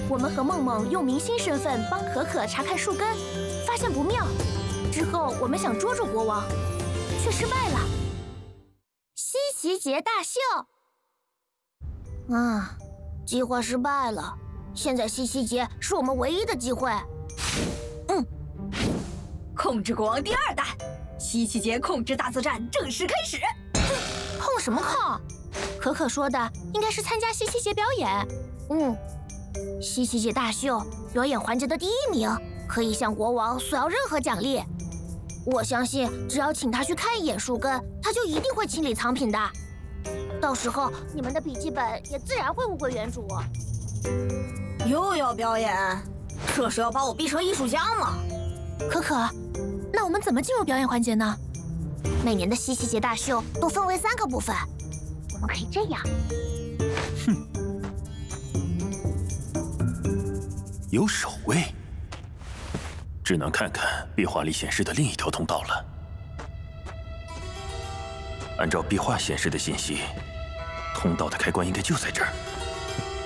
我们和梦梦用明星身份帮可可查看树根，发现不妙。之后我们想捉住国王，却失败了。西奇节大秀。计划失败了。现在西奇节是我们唯一的机会。 控制国王第2弹，西奇节控制大作战正式开始。 控什么控？可可说的应该是参加西奇节表演。西奇节大秀表演环节的第1名可以向国王索要任何奖励。我相信只要请他去看一眼树根，他就一定会清理藏品的。到时候你们的笔记本也自然会物归原主。 又要表演？这是要把我逼成艺术家吗？ 可可，那我们怎么进入表演环节呢？每年的西奇节大秀都分为3个部分，我们可以这样。 有守卫，只能看看壁画里显示的另一条通道了。按照壁画显示的信息，通道的开关应该就在这儿。